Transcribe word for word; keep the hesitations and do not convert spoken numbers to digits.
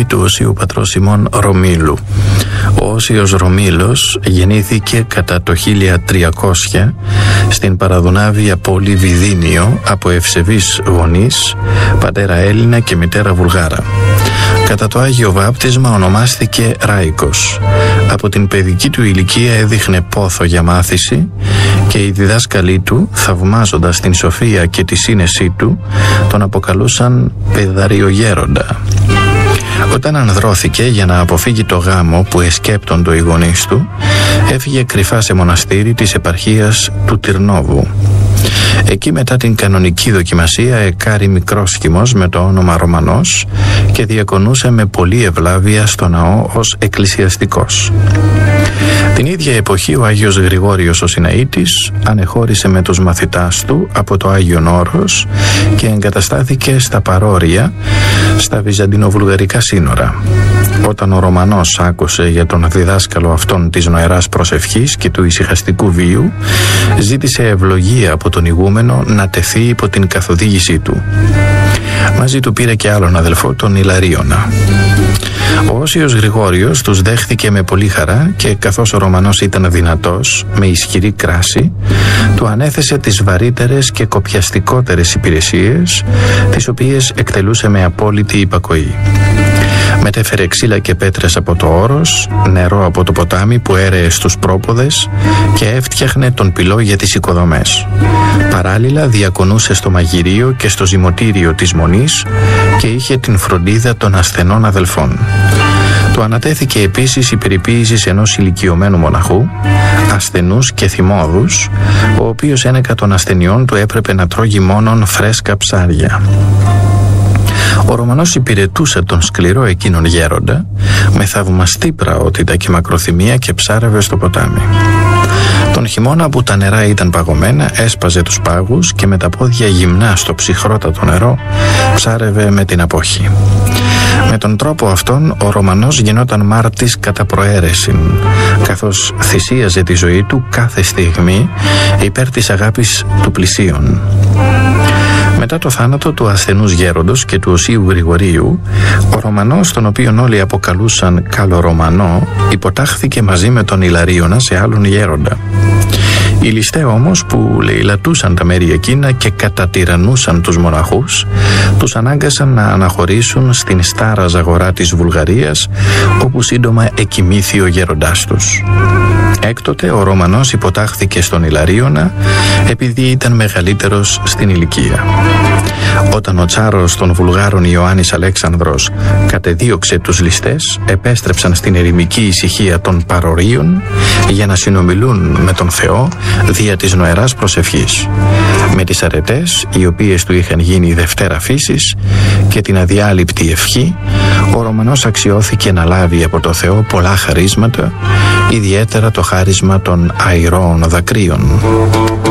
του Οσίου Πατρός ημών Ρωμήλου. Ο Όσιος Ρωμήλος γεννήθηκε κατά το χίλια τριακόσια στην παραδουνάβια πόλη Βιδίνιο από ευσεβείς γονείς, πατέρα Έλληνα και μητέρα Βουλγάρα. Κατά το Άγιο Βάπτισμα ονομάστηκε Ράικος. Από την παιδική του ηλικία έδειχνε πόθο για μάθηση και οι διδάσκαλοι του, θαυμάζοντας την σοφία και τη σύνεσή του, τον αποκαλούσαν παιδαριογέροντα. Όταν ανδρώθηκε για να αποφύγει το γάμο που εσκέπτοντο οι γονείς του, έφυγε κρυφά σε μοναστήρι της επαρχίας του Τυρνόβου. Εκεί μετά την κανονική δοκιμασία εκάρει μικρόσχημος με το όνομα Ρωμανός και διακονούσε με πολλή ευλάβεια στο ναό ως εκκλησιαστικός. Την ίδια εποχή ο Άγιος Γρηγόριος ο Συναήτης ανεχώρησε με τους μαθητάς του από το Άγιον Όρος και εγκαταστάθηκε στα παρόρια στα βυζαντινοβουλγαρικά σύνορα. Όταν ο Ρωμανός άκουσε για τον διδάσκαλο αυτόν της νοεράς προσευχής και του ησυχαστικού βίου, ζήτησε ευλογία από τον ηγούμενο να τεθεί υπό την καθοδήγησή του. Μαζί του πήρε και άλλον αδελφό, τον Ιλαρίωνα. Ο Όσιος Γρηγόριος τους δέχθηκε με πολύ χαρά και καθώς ο Ρωμανός ήταν δυνατός, με ισχυρή κράση, του ανέθεσε τις βαρύτερες και κοπιαστικότερες υπηρεσίες, τις οποίες εκτελούσε με απόλυτη υπακοή. Μετέφερε ξύλα και πέτρες από το όρος, νερό από το ποτάμι που έρεε στους πρόποδες και έφτιαχνε τον πυλό για τις οικοδομές. Παράλληλα διακονούσε στο μαγειρίο και στο ζυμωτήριο της Μονής και είχε την φροντίδα των ασθενών αδελφών. Του ανατέθηκε επίσης η περιποίηση ενός ηλικιωμένου μοναχού, ασθενούς και θυμώδους, ο οποίος ένεκα των ασθενειών του έπρεπε να τρώγει μόνον φρέσκα ψάρια. Ο Ρωμανός υπηρετούσε τον σκληρό εκείνον γέροντα με θαυμαστή πραότητα και μακροθυμία και ψάρευε στο ποτάμι. Τον χειμώνα που τα νερά ήταν παγωμένα έσπαζε τους πάγους και με τα πόδια γυμνά στο ψυχρότατο νερό ψάρευε με την απόχη. Με τον τρόπο αυτόν ο Ρωμανός γινόταν μάρτης κατά προαίρεσιν, καθώς θυσίαζε τη ζωή του κάθε στιγμή υπέρ της αγάπης του πλησίον. Μετά το θάνατο του ασθενούς γέροντος και του Οσίου Γρηγορίου, ο Ρωμανός, τον οποίον όλοι αποκαλούσαν Καλορωμανό, υποτάχθηκε μαζί με τον Ιλαρίωνα σε άλλον γέροντα. Οι ληστέ όμως που λαιλατούσαν τα μέρη εκείνα και κατατυραννούσαν τους μοναχούς, τους ανάγκασαν να αναχωρήσουν στην στάρα ζαγορά της Βουλγαρίας, όπου σύντομα εκοιμήθη ο γέροντάς τους. Έκτοτε ο Ρωμανός υποτάχθηκε στον Ιλαρίωνα επειδή ήταν μεγαλύτερος στην ηλικία. Όταν ο τσάρος των Βουλγάρων Ιωάννης Αλέξανδρος κατεδίωξε τους ληστές, επέστρεψαν στην ερημική ησυχία των παρορίων για να συνομιλούν με τον Θεό δια της νοεράς προσευχής. Με τις αρετές, οι οποίες του είχαν γίνει δευτέρα φύσης, και την αδιάλειπτη ευχή, ο Ρωμανός αξιώθηκε να λάβει από το Θεό πολλά χαρίσματα, ιδιαίτερα το χάρισμα των αηρώων δακρύων.